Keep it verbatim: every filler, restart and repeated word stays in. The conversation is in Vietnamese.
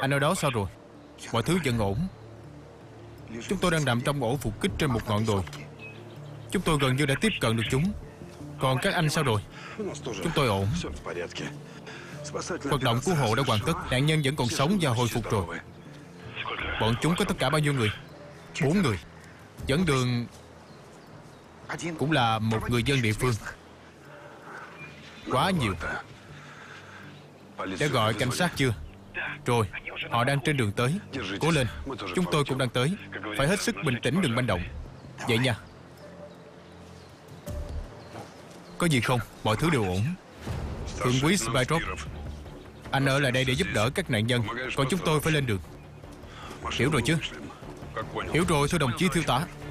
Anh ở đó sao rồi? Mọi thứ vẫn ổn. Chúng tôi đang nằm trong ổ phục kích trên một ngọn đồi. Chúng tôi gần như đã tiếp cận được chúng. Còn các anh sao rồi? Chúng tôi ổn. Hoạt động cứu hộ đã hoàn tất. Nạn nhân vẫn còn sống và hồi phục rồi. Bọn chúng có tất cả bao nhiêu người? Bốn người. Dẫn đường cũng là một người dân địa phương. Quá nhiều. Đã gọi cảnh sát chưa? Rồi, họ đang trên đường tới. Cố lên, chúng tôi cũng đang tới. Phải hết sức bình tĩnh, đừng manh động. Vậy nha. Có gì không? Mọi thứ đều ổn. Thượng úy Spyrov, anh ở lại đây để giúp đỡ các nạn nhân, còn chúng tôi phải lên đường. Hiểu rồi chứ? Hiểu rồi thưa đồng chí thiếu tá.